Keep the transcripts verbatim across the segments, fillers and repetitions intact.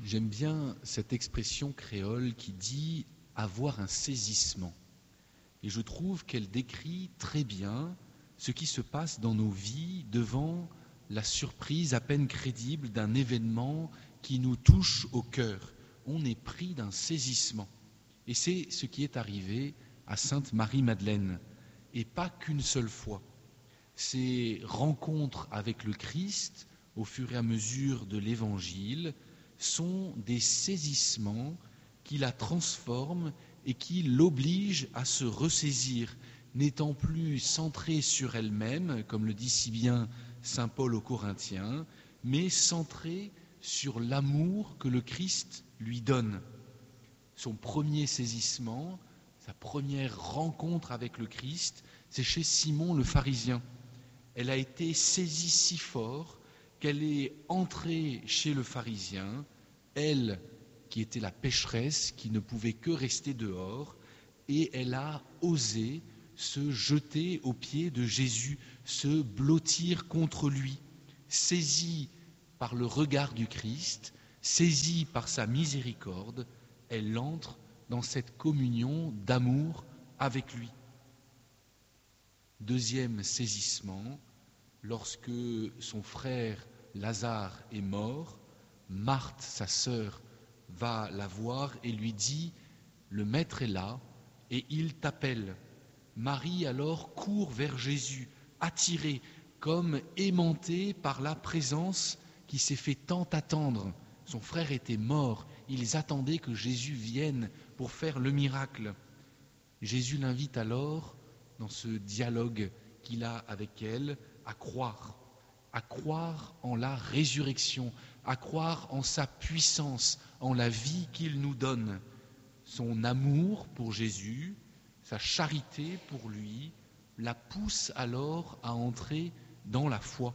J'aime bien cette expression créole qui dit « avoir un saisissement ». Et je trouve qu'elle décrit très bien ce qui se passe dans nos vies devant la surprise à peine crédible d'un événement qui nous touche au cœur. On est pris d'un saisissement. Et c'est ce qui est arrivé à Sainte Marie-Madeleine. Et pas qu'une seule fois. Ces rencontres avec le Christ, au fur et à mesure de l'Évangile, sont des saisissements qui la transforment et qui l'obligent à se ressaisir, n'étant plus centrée sur elle-même, comme le dit si bien saint Paul aux Corinthiens, mais centrée sur l'amour que le Christ lui donne. Son premier saisissement, sa première rencontre avec le Christ, c'est chez Simon le pharisien. Elle a été saisie si fort qu'elle est entrée chez le pharisien, elle qui était la pécheresse, qui ne pouvait que rester dehors, et elle a osé se jeter aux pieds de Jésus, se blottir contre lui, saisie par le regard du Christ, saisie par sa miséricorde, elle entre dans cette communion d'amour avec lui. Deuxième saisissement, lorsque son frère Lazare est mort, Marthe, sa sœur, va la voir et lui dit « Le Maître est là et il t'appelle ». Marie alors court vers Jésus, attirée, comme aimantée par la présence qui s'est fait tant attendre. Son frère était mort, ils attendaient que Jésus vienne pour faire le miracle. Jésus l'invite alors, dans ce dialogue qu'il a avec elle, à croire, à croire en la résurrection, à croire en sa puissance, en la vie qu'il nous donne. Son amour pour Jésus, sa charité pour lui, la pousse alors à entrer dans la foi.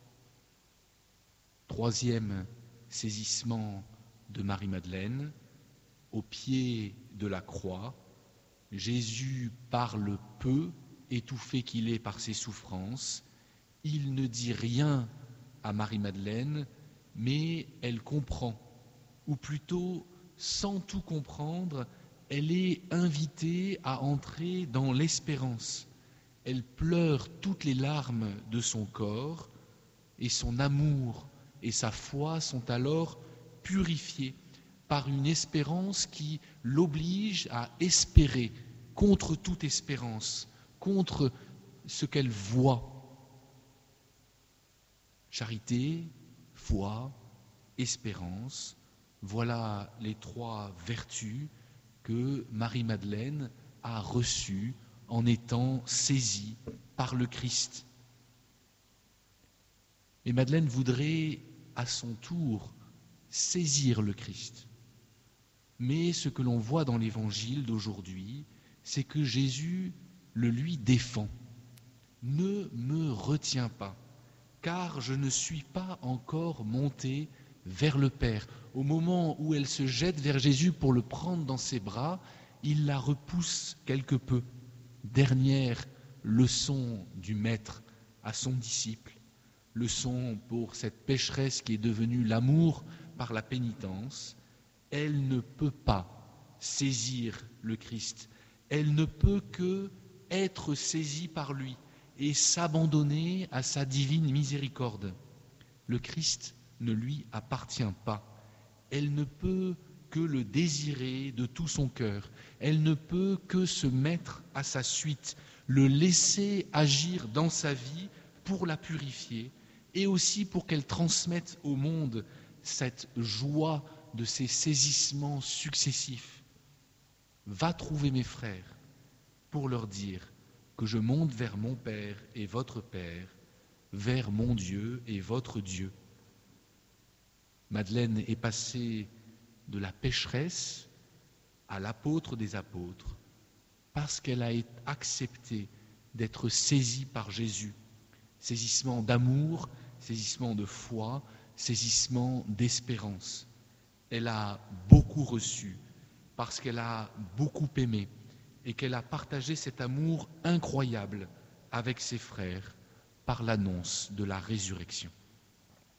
Troisième saisissement de Marie-Madeleine, au pied de la croix, Jésus parle peu, étouffé qu'il est par ses souffrances. Il ne dit rien à Marie-Madeleine, mais elle comprend, ou plutôt, sans tout comprendre, elle est invitée à entrer dans l'espérance. Elle pleure toutes les larmes de son corps, et son amour et sa foi sont alors purifiés par une espérance qui l'oblige à espérer contre toute espérance, contre ce qu'elle voit. Charité, foi, espérance, voilà les trois vertus que Marie-Madeleine a reçues en étant saisie par le Christ. Et Madeleine voudrait à son tour saisir le Christ. Mais ce que l'on voit dans l'évangile d'aujourd'hui, c'est que Jésus le lui défend. Ne me retiens pas, car je ne suis pas encore monté vers le Père. Au moment où elle se jette vers Jésus pour le prendre dans ses bras, il la repousse quelque peu. Dernière leçon du Maître à son disciple, leçon pour cette pécheresse qui est devenue l'amour par la pénitence. Elle ne peut pas saisir le Christ, elle ne peut que être saisie par lui et s'abandonner à sa divine miséricorde. Le Christ ne lui appartient pas. Elle ne peut que le désirer de tout son cœur. Elle ne peut que se mettre à sa suite, le laisser agir dans sa vie pour la purifier et aussi pour qu'elle transmette au monde cette joie de ces saisissements successifs. Va trouver mes frères pour leur dire que je monte vers mon Père et votre Père, vers mon Dieu et votre Dieu. Madeleine est passée de la pécheresse à l'apôtre des apôtres parce qu'elle a accepté d'être saisie par Jésus. Saisissement d'amour, saisissement de foi, saisissement d'espérance. Elle a beaucoup reçu parce qu'elle a beaucoup aimé et qu'elle a partagé cet amour incroyable avec ses frères par l'annonce de la résurrection.